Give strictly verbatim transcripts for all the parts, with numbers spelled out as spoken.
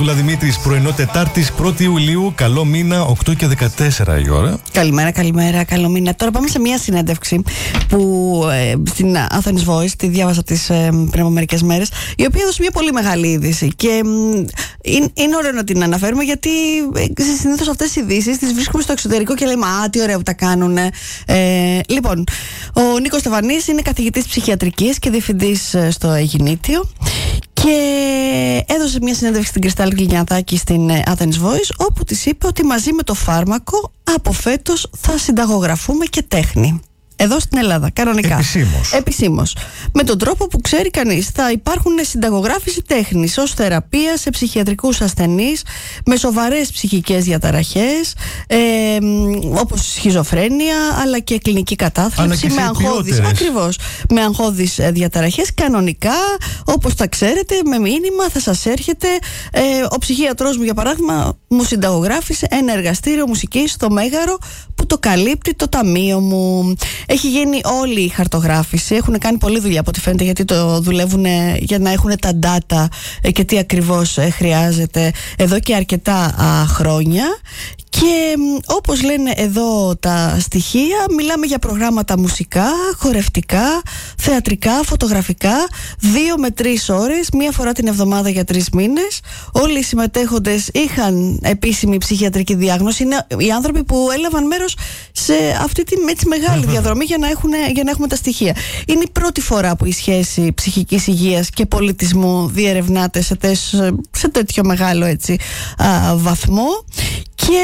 Τούλα Δημήτρης, πρωινό Τετάρτης πρώτη Ιουλίου, καλό μήνα, οκτώ και δεκατέσσερα η ώρα. Καλημέρα, καλημέρα, καλό μήνα. Τώρα πάμε σε μια συνέντευξη που ε, στην Athens Voice, τη διάβασα τις ε, πριν από μερικές μέρες, η οποία έδωσε μια πολύ μεγάλη είδηση. Και ε, είναι, είναι ωραίο να την αναφέρουμε, γιατί ε, συνήθως αυτές οι ειδήσεις τις βρίσκουμε στο εξωτερικό και λέμε «Α, τι ωραία που τα κάνουν». Ε, λοιπόν, ο Νίκος Στεφανής είναι καθηγητής ψυχιατρικής και διευθυντής στο Αιγινήτιο. Και έδωσε μια συνέντευξη στην Κρυστάλλη Γλυνιαδάκη στην Athens Voice, όπου της είπε ότι μαζί με το φάρμακο από φέτος θα συνταγογραφούμε και τέχνη. Εδώ στην Ελλάδα, κανονικά. Επισήμως. Επισήμως. Με τον τρόπο που ξέρει κανείς, θα υπάρχουν συνταγογράφηση τέχνης ως θεραπεία σε ψυχιατρικούς ασθενείς με σοβαρές ψυχικές διαταραχές, ε, όπως σχιζοφρένεια, αλλά και κλινική κατάθλιψη, με αγχώδεις, ακριβώς, με αγχώδεις διαταραχές, κανονικά, όπως τα ξέρετε, με μήνυμα θα σας έρχεται. Ε, ο ψυχίατρός μου, για παράδειγμα, μου συνταγογράφησε ένα εργαστήριο μουσικής στο Μέγαρο που το καλύπτει το ταμείο μου. Έχει γίνει όλη η χαρτογράφηση. Έχουν κάνει πολλή δουλειά από ό,τι φαίνεται, γιατί το δουλεύουν για να έχουν τα data και τι ακριβώς χρειάζεται εδώ και αρκετά α, χρόνια. Και όπως λένε εδώ τα στοιχεία, μιλάμε για προγράμματα μουσικά, χορευτικά, θεατρικά, φωτογραφικά, δύο με τρεις ώρες, μία φορά την εβδομάδα για τρεις μήνες. Όλοι οι συμμετέχοντες είχαν επίσημη ψυχιατρική διάγνωση. Είναι οι άνθρωποι που έλαβαν μέρος σε αυτή τη έτσι, μεγάλη διαδρομή για να, έχουν, για να έχουμε τα στοιχεία. Είναι η πρώτη φορά που η σχέση ψυχικής υγείας και πολιτισμού διερευνάται σε, τες, σε τέτοιο μεγάλο έτσι, α, βαθμό. Και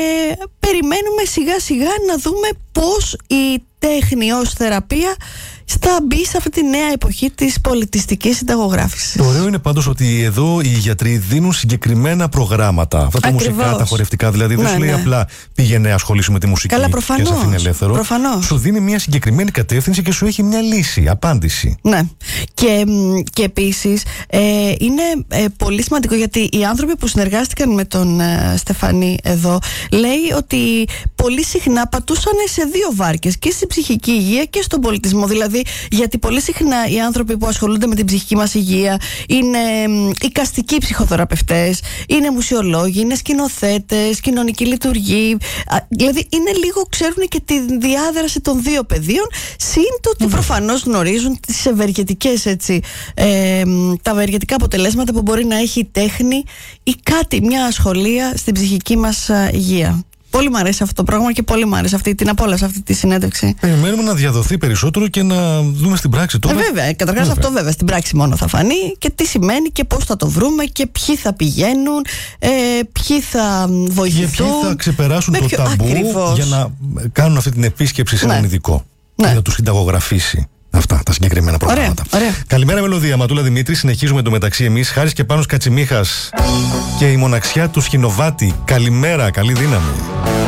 περιμένουμε σιγά σιγά να δούμε πώς η τέχνη ως θεραπεία θα μπει σε αυτή τη νέα εποχή της πολιτιστικής συνταγογράφησης. Το ωραίο είναι πάντως ότι εδώ οι γιατροί δίνουν συγκεκριμένα προγράμματα. Αυτά τα Ακριβώς. μουσικά, τα χορευτικά. Δηλαδή δεν ναι, σου λέει ναι. απλά πήγαινε ασχολήσου με τη μουσική. Καλά, και σε αφήνει ελεύθερο. Προφανώς. Σου δίνει μια συγκεκριμένη κατεύθυνση και σου έχει μια λύση, απάντηση. Ναι. Και, και επίσης ε, είναι ε, πολύ σημαντικό, γιατί οι άνθρωποι που συνεργάστηκαν με τον ε, Στεφανή εδώ, λέει ότι πολύ συχνά πατούσαν σε δύο βάρκες, και στην ψυχική υγεία και στον πολιτισμό. Δηλαδή, γιατί πολύ συχνά οι άνθρωποι που ασχολούνται με την ψυχική μας υγεία είναι εικαστικοί ψυχοθεραπευτές, είναι μουσιολόγοι, είναι σκηνοθέτες, κοινωνικοί λειτουργοί. Δηλαδή είναι λίγο, ξέρουν και τη διάδραση των δύο πεδίων, συν το ότι προφανώς γνωρίζουν τις ευεργετικές, έτσι, ε, τα ευεργετικά αποτελέσματα που μπορεί να έχει η τέχνη ή κάτι, μια ασχολία στην ψυχική μας υγεία. Πολύ μου αρέσει αυτό το πρόγραμμα και πολύ μου αρέσει αυτή την απόλαυση, αυτή τη συνέντευξη. Περιμένουμε να διαδοθεί περισσότερο και να δούμε στην πράξη τώρα. Ε, βέβαια, καταρχάς αυτό βέβαια στην πράξη μόνο θα φανεί, και τι σημαίνει και πώς θα το βρούμε και ποιοι θα πηγαίνουν, ε, ποιοι θα βοηθηθούν. Και ποιοι θα ξεπεράσουν με το ποιο... ταμπού Ακριβώς. για να κάνουν αυτή την επίσκεψη σε έναν ναι. ειδικό. Ναι. Για να τους συνταγογραφήσει. Αυτά τα συγκεκριμένα προγράμματα. Ωραία, ωραία. Καλημέρα, Μελωδία. Ματούλα Δημήτρη. Συνεχίζουμε το μεταξύ εμείς. Χάρης και Πάνος Κατσιμίχας και η μοναξιά του Σχοινοβάτη. Καλημέρα, καλή δύναμη.